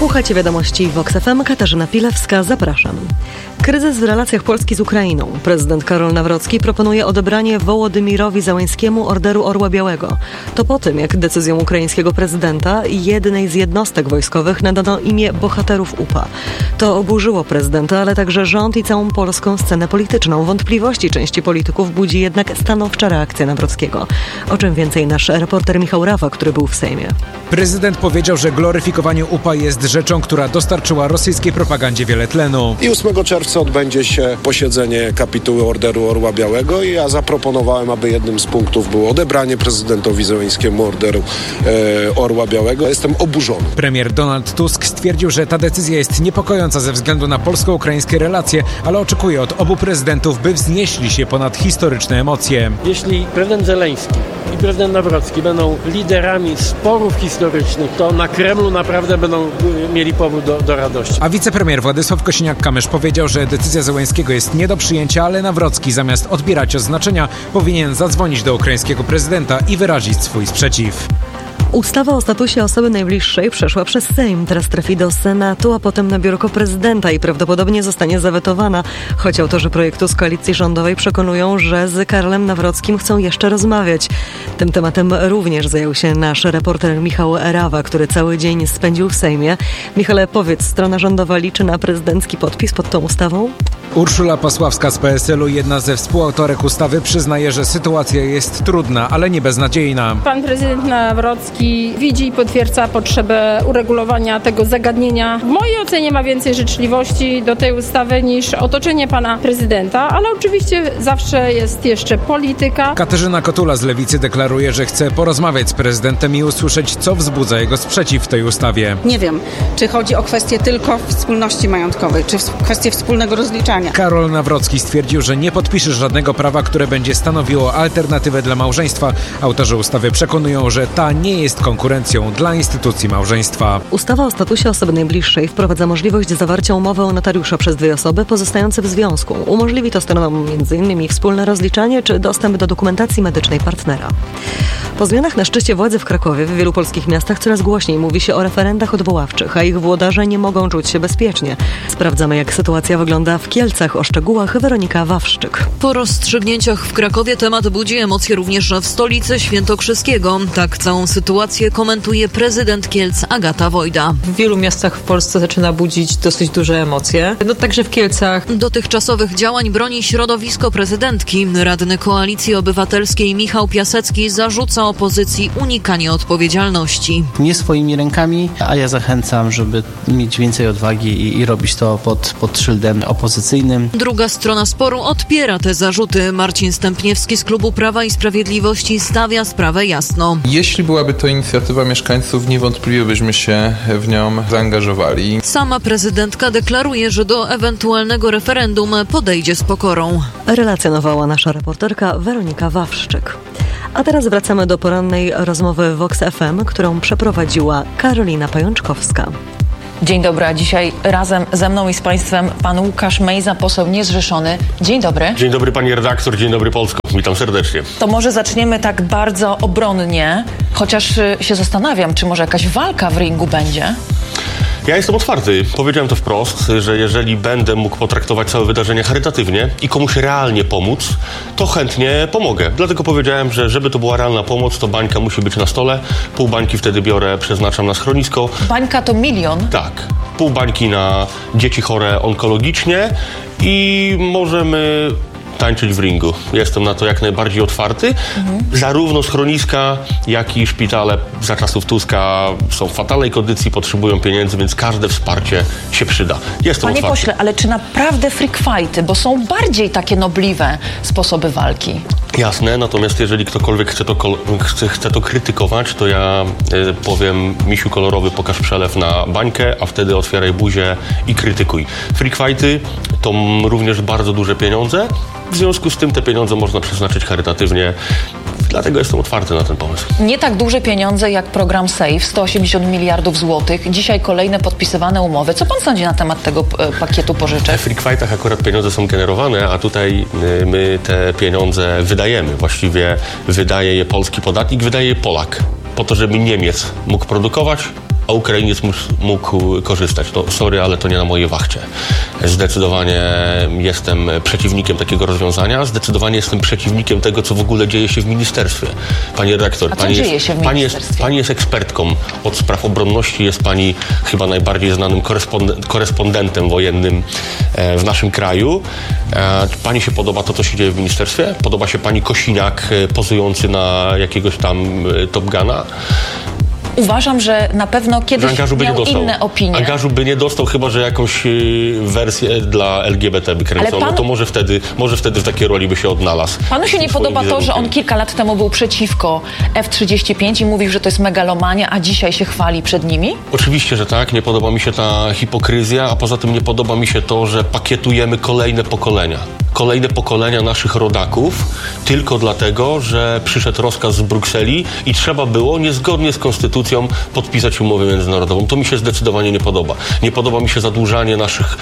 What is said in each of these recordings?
Słuchajcie wiadomości Vox FM. Katarzyna Pilewska, zapraszam. Kryzys w relacjach Polski z Ukrainą. Prezydent Karol Nawrocki proponuje odebranie Wołodymirowi Zełenskiemu Orderu Orła Białego. To po tym, jak decyzją ukraińskiego prezydenta jednej z jednostek wojskowych nadano imię bohaterów UPA. To oburzyło prezydenta, ale także rząd i całą polską scenę polityczną. Wątpliwości części polityków budzi jednak stanowcza reakcja Nawrockiego. O czym więcej nasz reporter Michał Rawa, który był w Sejmie. Prezydent powiedział, że gloryfikowanie UPA jest rzeczą, która dostarczyła rosyjskiej propagandzie wiele tlenu. I 8 czerwca odbędzie się posiedzenie kapituły Orderu Orła Białego i ja zaproponowałem, aby jednym z punktów było odebranie prezydentowi Zełenskiemu Orderu Orła Białego. Jestem oburzony. Premier Donald Tusk stwierdził, że ta decyzja jest niepokojąca ze względu na polsko-ukraińskie relacje, ale oczekuje od obu prezydentów, by wznieśli się ponad historyczne emocje. Jeśli prezydent Zełenski i prezydent Nawrocki będą liderami sporów historycznych, to na Kremlu naprawdę będą mieli powód do radości. A wicepremier Władysław Kosiniak-Kamysz powiedział, że decyzja Zełenskiego jest nie do przyjęcia, ale Nawrocki zamiast odbierać oznaczenia powinien zadzwonić do ukraińskiego prezydenta i wyrazić swój sprzeciw. Ustawa o statusie osoby najbliższej przeszła przez Sejm. Teraz trafi do Senatu, a potem na biurko prezydenta i prawdopodobnie zostanie zawetowana. Choć autorzy projektu z koalicji rządowej przekonują, że z Karolem Nawrockim chcą jeszcze rozmawiać. Tym tematem również zajął się nasz reporter Michał Rawa, który cały dzień spędził w Sejmie. Michale, powiedz, strona rządowa liczy na prezydencki podpis pod tą ustawą? Urszula Pasławska z PSL-u, jedna ze współautorek ustawy, przyznaje, że sytuacja jest trudna, ale nie beznadziejna. Pan prezydent Nawrocki widzi i potwierdza potrzebę uregulowania tego zagadnienia. W mojej ocenie ma więcej życzliwości do tej ustawy niż otoczenie pana prezydenta, ale oczywiście zawsze jest jeszcze polityka. Katarzyna Kotula z Lewicy deklaruje, że chce porozmawiać z prezydentem i usłyszeć, co wzbudza jego sprzeciw w tej ustawie. Nie wiem, czy chodzi o kwestię tylko wspólności majątkowej, czy kwestię wspólnego rozliczania. Karol Nawrocki stwierdził, że nie podpisze żadnego prawa, które będzie stanowiło alternatywę dla małżeństwa. Autorzy ustawy przekonują, że ta nie jest konkurencją dla instytucji małżeństwa. Ustawa o statusie osoby najbliższej wprowadza możliwość zawarcia umowy o notariusza przez dwie osoby pozostające w związku. Umożliwi to stronom m.in. wspólne rozliczanie czy dostęp do dokumentacji medycznej partnera. Po zmianach na szczycie władzy w Krakowie w wielu polskich miastach coraz głośniej mówi się o referendach odwoławczych, a ich włodarze nie mogą czuć się bezpiecznie. Sprawdzamy, jak sytuacja wygląda w Kielcach. O szczegółach Weronika Wawrzyk. Po rozstrzygnięciach w Krakowie temat budzi emocje również w stolicy świętokrzyskiego. Tak całą sytuację komentuje prezydent Kielc Agata Wojda. W wielu miastach w Polsce zaczyna budzić dosyć duże emocje. Także w Kielcach. Dotychczasowych działań broni środowisko prezydentki. Radny Koalicji Obywatelskiej Michał Piasecki zarzuca opozycji unikanie odpowiedzialności. Nie swoimi rękami, a ja zachęcam, żeby mieć więcej odwagi i robić to pod szyldem opozycyjnym. Druga strona sporu odpiera te zarzuty. Marcin Stępniewski z klubu Prawa i Sprawiedliwości stawia sprawę jasno. Jeśli byłaby to inicjatywa mieszkańców, niewątpliwie byśmy się w nią zaangażowali. Sama prezydentka deklaruje, że do ewentualnego referendum podejdzie z pokorą. Relacjonowała nasza reporterka Weronika Wawrzyk. A teraz wracamy do porannej rozmowy Vox FM, którą przeprowadziła Karolina Pajączkowska. Dzień dobry, a dzisiaj razem ze mną i z Państwem pan Łukasz Mejza, poseł niezrzeszony. Dzień dobry. Dzień dobry pani redaktor, dzień dobry Polsko. Witam serdecznie. To może zaczniemy tak bardzo obronnie, chociaż się zastanawiam, czy może jakaś walka w ringu będzie? Ja jestem otwarty. Powiedziałem to wprost, że jeżeli będę mógł potraktować całe wydarzenie charytatywnie i komuś realnie pomóc, to chętnie pomogę. Dlatego powiedziałem, że żeby to była realna pomoc, to bańka musi być na stole. Pół bańki wtedy biorę, przeznaczam na schronisko. Bańka to 1 000 000? Tak. Pół bańki na dzieci chore onkologicznie i możemy tańczyć w ringu. Jestem na to jak najbardziej otwarty. Zarówno schroniska, jak i szpitale za czasów Tuska są w fatalnej kondycji, potrzebują pieniędzy, więc każde wsparcie się przyda. Jestem Panie otwarty. pośle, ale czy naprawdę freak fighty, bo są bardziej takie nobliwe sposoby walki? Jasne, natomiast jeżeli ktokolwiek chce to krytykować, to ja powiem: misiu kolorowy, pokaż przelew na bańkę, a wtedy otwieraj buzię i krytykuj. Freak fighty to również bardzo duże pieniądze. W związku z tym te pieniądze można przeznaczyć charytatywnie. Dlatego jestem otwarty na ten pomysł. Nie tak duże pieniądze jak program SAFE, 180 miliardów złotych. Dzisiaj kolejne podpisywane umowy. Co pan sądzi na temat tego pakietu pożyczek? W freak fightach akurat pieniądze są generowane, a tutaj my te pieniądze wydajemy. Właściwie wydaje je polski podatnik, wydaje je Polak. Po to, żeby Niemiec mógł produkować, a Ukrainiec mógł korzystać. No sorry, ale to nie na mojej wachcie. Zdecydowanie jestem przeciwnikiem takiego rozwiązania, zdecydowanie jestem przeciwnikiem tego, co w ogóle dzieje się w ministerstwie. Pani redaktor, pani jest ekspertką od spraw obronności, jest pani chyba najbardziej znanym korespondentem wojennym w naszym kraju. Pani się podoba to, co się dzieje w ministerstwie? Podoba się pani Kosiniak pozujący na jakiegoś tam Top Guna? Uważam, że na pewno kiedyś miał inne opinie. Angażu by nie dostał, chyba że jakąś wersję dla LGBT by kręcono, to może wtedy w takiej roli by się odnalazł. Panu się nie podoba to, że on kilka lat temu był przeciwko F-35 i mówił, że to jest megalomania, a dzisiaj się chwali przed nimi? Oczywiście, że tak. Nie podoba mi się ta hipokryzja, a poza tym nie podoba mi się to, że pakietujemy kolejne pokolenia naszych rodaków tylko dlatego, że przyszedł rozkaz z Brukseli i trzeba było niezgodnie z konstytucją podpisać umowę międzynarodową. To mi się zdecydowanie nie podoba. Nie podoba mi się zadłużanie naszych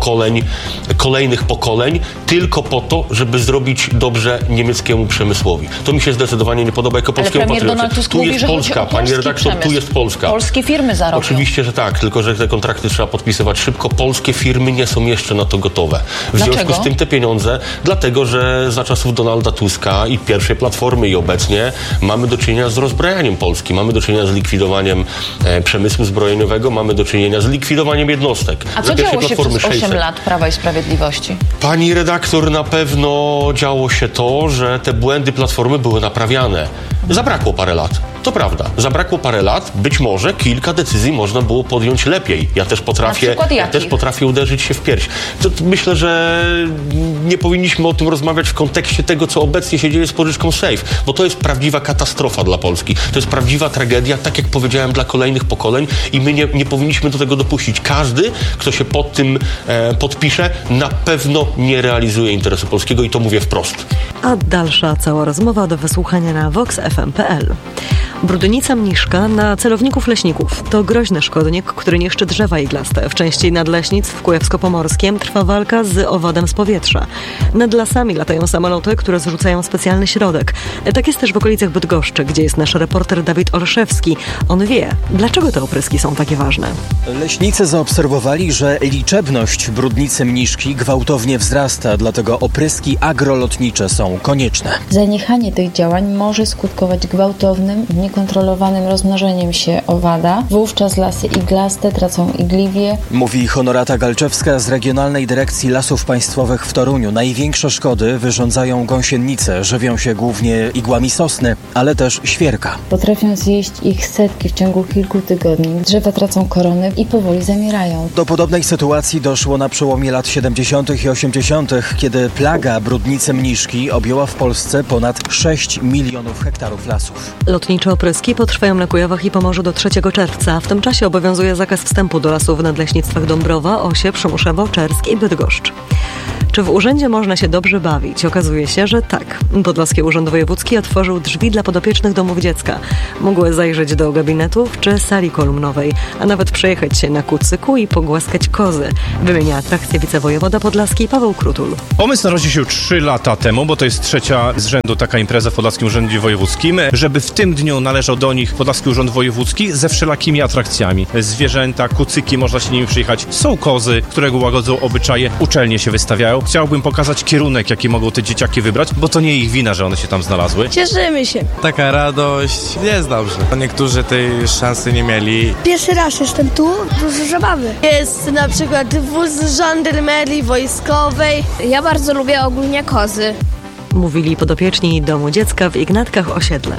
kolejnych pokoleń tylko po to, żeby zrobić dobrze niemieckiemu przemysłowi. To mi się zdecydowanie nie podoba jako polskiemu patriocie. Tu jest Polska, pani redaktor, tu jest Polska. Polskie firmy zarobią. Oczywiście, że tak, tylko że te kontrakty trzeba podpisywać szybko. Polskie firmy nie są jeszcze na to gotowe. W związku z tym te pieniądze, dlatego że za czasów Donalda Tuska i pierwszej Platformy i obecnie mamy do czynienia z rozbrajaniem Polski, mamy do czynienia z likwidowaniem przemysłu zbrojeniowego, mamy do czynienia z likwidowaniem jednostek. A co działo się przez 8 lat Prawa i Sprawiedliwości? Pani redaktor, na pewno działo się to, że te błędy Platformy były naprawiane. Zabrakło parę lat. To prawda. Zabrakło parę lat. Być może kilka decyzji można było podjąć lepiej. Ja też potrafię uderzyć się w pierś. Myślę, że nie powinniśmy o tym rozmawiać w kontekście tego, co obecnie się dzieje z pożyczką SAFE, bo to jest prawdziwa katastrofa dla Polski. To jest prawdziwa tragedia, tak jak powiedziałem, dla kolejnych pokoleń i my nie powinniśmy do tego dopuścić. Każdy, kto się pod tym podpisze, na pewno nie realizuje interesu polskiego i to mówię wprost. A dalsza cała rozmowa do wysłuchania na voxfm.pl. Brudnica mniszka na celowników leśników. To groźny szkodnik, który niszczy drzewa iglaste. W części nadleśnictw w Kujawsko-Pomorskiem trwa walka z owadem z powietrza. Nad lasami latają samoloty, które zrzucają specjalny środek. Tak jest też w okolicach Bydgoszczy, gdzie jest nasz reporter Dawid Olszewski. On wie, dlaczego te opryski są takie ważne. Leśnicy zaobserwowali, że liczebność brudnicy mniszki gwałtownie wzrasta, dlatego opryski agrolotnicze są konieczne. Zaniechanie tych działań może skutkować gwałtownym, niekontrolowanym rozmnożeniem się owada. Wówczas lasy iglaste tracą igliwie. Mówi Honorata Galczewska z Regionalnej Dyrekcji Lasów Państwowych w Toruniu. Największe szkody wyrządzają gąsienice. Żywią się głównie igłami sosny, ale też świerka. Potrafią zjeść ich setki w ciągu kilku tygodni. Drzewa tracą korony i powoli zamierają. Do podobnej sytuacji doszło na przełomie lat 70. i 80., kiedy plaga brudnicy mniszki objęła w Polsce ponad 6 milionów hektarów lasów. Lotnicze opryski potrwają na Kujawach i Pomorzu do 3 czerwca. W tym czasie obowiązuje zakaz wstępu do lasów w nadleśnictwach Dąbrowa, Osie, Przymuszewo, Czersk i Bydgoszcz. Czy w urzędzie można się dobrze bawić? Okazuje się, że tak. Podlaski Urząd Wojewódzki otworzył drzwi dla podopiecznych domów dziecka. Mogły zajrzeć do gabinetów czy sali kolumnowej, a nawet przejechać się na kucyku i pogłaskać kozy. Wymienia atrakcję wicewojewoda podlaski Paweł Krutul. Pomysł narodził się 3 lata temu, bo to jest 3. z rzędu taka impreza w Podlaskim Urzędzie Wojewódzkim, żeby w tym dniu należał do nich Podlaski Urząd Wojewódzki ze wszelakimi atrakcjami. Zwierzęta, kucyki, można się nimi przyjechać. Są kozy, które łagodzą obyczaje, uczelnie się wystawiają. Chciałbym pokazać kierunek, jaki mogą te dzieciaki wybrać, bo to nie ich wina, że one się tam znalazły. Cieszymy się. Taka radość, jest dobrze. Niektórzy tej szansy nie mieli. Pierwszy raz jestem tu, dużo zabawy. Jest na przykład wóz żandarmerii wojskowej. Ja bardzo lubię ogólnie kozy. Mówili podopieczni Domu Dziecka w Ignatkach Osiedle.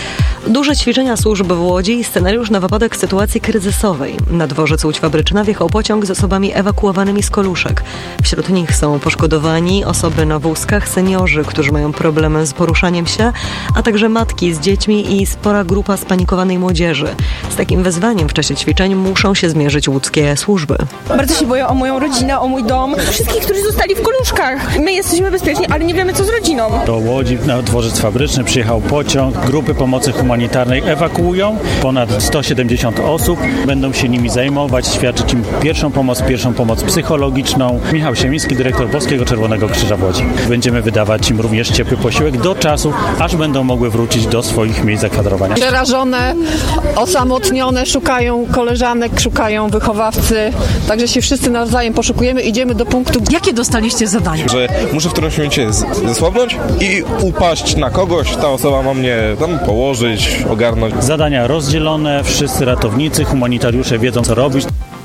Duże ćwiczenia służb w Łodzi i scenariusz na wypadek sytuacji kryzysowej. Na dworzec Łódź Fabryczna wjechał pociąg z osobami ewakuowanymi z Koluszek. Wśród nich są poszkodowani, osoby na wózkach, seniorzy, którzy mają problemy z poruszaniem się, a także matki z dziećmi i spora grupa spanikowanej młodzieży. Z takim wyzwaniem w czasie ćwiczeń muszą się zmierzyć łódzkie służby. Bardzo się boję o moją rodzinę, o mój dom. Wszystkich, którzy zostali w Koluszkach. My jesteśmy bezpieczni, ale nie wiemy, co z rodziną. Do Łodzi na dworzec Fabryczny przyjechał pociąg grupy pomocy humanitarnej humanitarnej ewakuują. Ponad 170 osób będą się nimi zajmować, świadczyć im pierwszą pomoc psychologiczną. Michał Siemiński, dyrektor Polskiego Czerwonego Krzyża w Łodzi. Będziemy wydawać im również ciepły posiłek do czasu, aż będą mogły wrócić do swoich miejsc zakwadrowania. Przerażone, osamotnione, szukają koleżanek, szukają wychowawcy, także się wszyscy nawzajem poszukujemy, idziemy do punktu. Jakie dostaliście zadanie? Że muszę w którymś momencie zesłabnąć i upaść na kogoś, ta osoba ma mnie tam położyć, ogarnąć. Zadania rozdzielone, wszyscy ratownicy, humanitariusze wiedzą, co robić.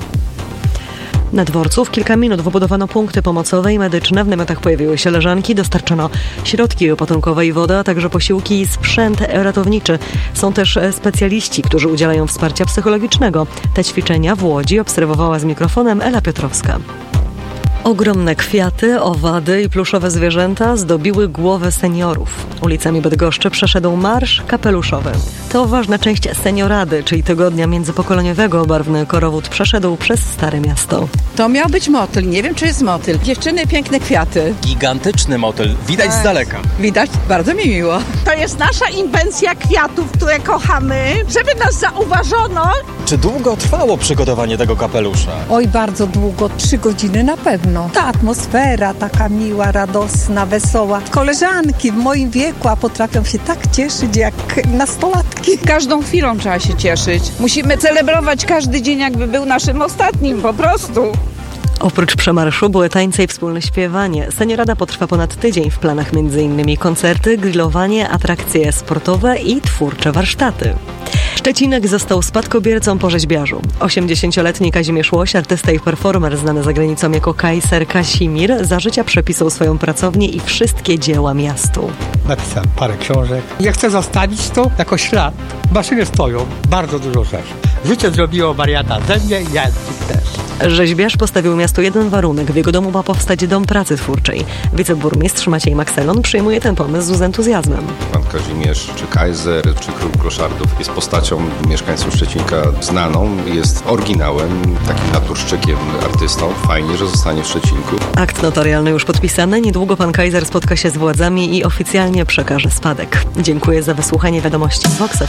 Na dworcu w kilka minut wybudowano punkty pomocowe i medyczne. W namiotach pojawiły się leżanki, dostarczono środki opatrunkowe i wodę, a także posiłki i sprzęt ratowniczy. Są też specjaliści, którzy udzielają wsparcia psychologicznego. Te ćwiczenia w Łodzi obserwowała z mikrofonem Ela Piotrowska. Ogromne kwiaty, owady i pluszowe zwierzęta zdobiły głowy seniorów. Ulicami Bydgoszczy przeszedł marsz kapeluszowy. To ważna część seniorady, czyli tygodnia międzypokoleniowego. Barwny korowód przeszedł przez Stare Miasto. To miał być motyl. Nie wiem, czy jest motyl. Dziewczyny, piękne kwiaty. Gigantyczny motyl. Widać z daleka. Widać. Bardzo mi miło. To jest nasza inwencja kwiatów, które kochamy, żeby nas zauważono. Czy długo trwało przygotowanie tego kapelusza? Oj, bardzo długo. 3 godziny na pewno. Ta atmosfera taka miła, radosna, wesoła. Koleżanki w moim wieku, a potrafią się tak cieszyć jak nastolatki. Każdą chwilą trzeba się cieszyć. Musimy celebrować każdy dzień, jakby był naszym ostatnim, po prostu. Oprócz przemarszu były tańce i wspólne śpiewanie. Seniorada potrwa ponad tydzień. W planach m.in. koncerty, grillowanie, atrakcje sportowe i twórcze warsztaty. Szczecinek został spadkobiercą po rzeźbiarzu. 80-letni Kazimierz Łoś, artysta i performer znany za granicą jako Kajser Kasimir, za życia przepisał swoją pracownię i wszystkie dzieła miastu. Napisałem parę książek. Ja chcę zostawić to jako ślad. Maszyny stoją, bardzo dużo rzeczy. Życie zrobiło wariata ze mnie i ja też. Rzeźbiarz postawił miastu jeden warunek. W jego domu ma powstać dom pracy twórczej. Wiceburmistrz Maciej Makselon przyjmuje ten pomysł z entuzjazmem. Pan Kazimierz, czy Kajzer, czy Król Kloszardów jest postacią mieszkańców Szczecinka znaną, jest oryginałem, takim naturszczykiem, artystą. Fajnie, że zostanie w Szczecinku. Akt notarialny już podpisany. Niedługo pan Kajzer spotka się z władzami i oficjalnie przekaże spadek. Dziękuję za wysłuchanie wiadomości z Vox.